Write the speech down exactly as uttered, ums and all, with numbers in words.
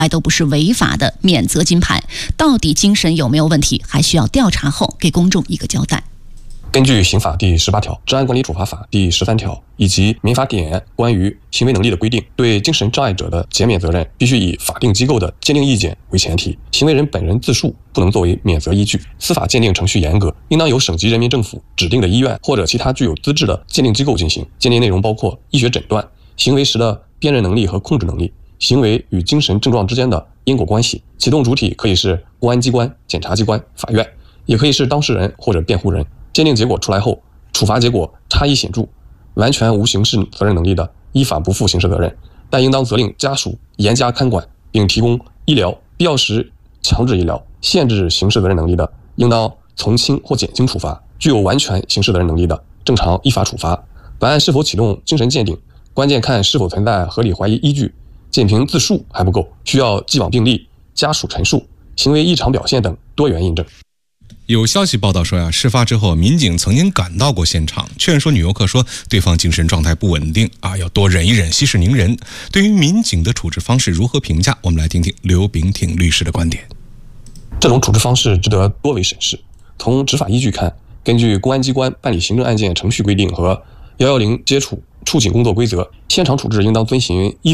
都不是违法的免责金牌。到底精神有没有问题，还需要调查后给公众一个交代。 根据刑法第十八条、治安管理处罚法第十三条以及民法典关于行为能力的规定，对精神障碍者的减免责任必须以法定机构的鉴定意见为前提，行为人本人自述不能作为免责依据。司法鉴定程序严格，应当由省级人民政府指定的医院或者其他具有资质的鉴定机构进行。鉴定内容包括医学诊断、行为时的辨认能力和控制能力、行为与精神症状之间的因果关系。启动主体可以是公安机关、检察机关、法院，也可以是当事人或者辩护人。鉴定结果出来后，处罚结果差异显著，完全无刑事责任能力的，依法不负刑事责任，但应当责令家属严加看管，并提供医疗，必要时强制医疗。限制刑事责任能力的，应当从轻或减轻处罚；具有完全刑事责任能力的，正常依法处罚。本案是否启动精神鉴定，关键看是否存在合理怀疑依据，仅凭自述还不够，需要既往病例、家属陈述、行为异常表现等多元印证。 有消息报道说呀，事发之后，民警曾经赶到过现场，劝说女游客说对方精神状态不稳定啊，要多忍一忍，息事宁人。对于民警的处置方式如何评价？我们来听听刘炳挺律师的观点。 这种处置方式值得多维审视。从执法依据看，根据公安机关办理行政案件程序规定和一一零接触处警工作规则，现场处置应当遵循依